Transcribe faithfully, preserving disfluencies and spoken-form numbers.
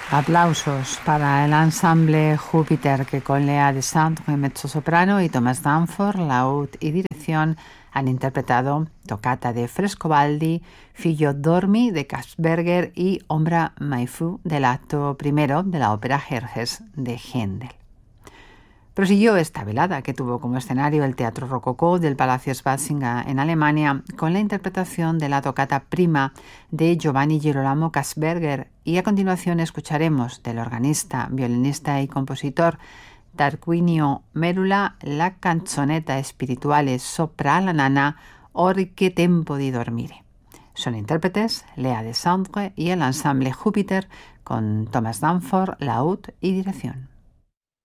Aplausos para el ensamble Júpiter, que con Lea Desandre, mezzosoprano, y Thomas Danforth, laúd y dirección, han interpretado Toccata de Frescobaldi, Figlio Dormi de Kasperger y Ombra mai fu del acto primero de la ópera Jerjes de Händel. Prosiguió esta velada, que tuvo como escenario el Teatro Rococó del Palacio Schwarzenegger en Alemania, con la interpretación de la Toccata Prima de Giovanni Girolamo Kasperger, y a continuación escucharemos del organista, violinista y compositor Tarquinio Merula la canzonetta spirituale sopra la nana Or che tempo di dormire. Son intérpretes Lea Desandre y el ensamble Júpiter con Thomas Danforth, laúd y dirección.